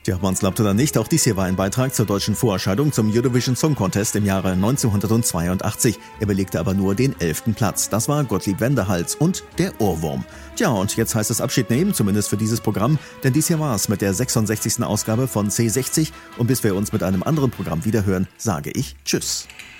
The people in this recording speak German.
Tja, ob man es glaubt oder nicht, auch dies hier war ein Beitrag zur deutschen Vorerscheinung zum Eurovision Song Contest im Jahre 1982. Er belegte aber nur den 11. Platz. Das war Gottlieb Wendehals und der Ohrwurm. Tja, und jetzt heißt es Abschied nehmen, zumindest für dieses Programm, denn dies hier war es mit der 66. Ausgabe von C60. Und bis wir uns mit einem anderen Programm wiederhören, sage ich Tschüss.